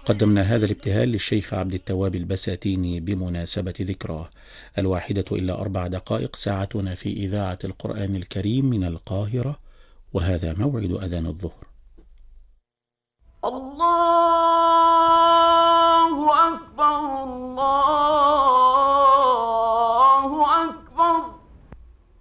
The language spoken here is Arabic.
قدمنا هذا الابتهال للشيخ عبد التواب البساتيني بمناسبة ذكراه. 1:04 ساعتنا في إذاعة القرآن الكريم من القاهرة، وهذا موعد أذان الظهر.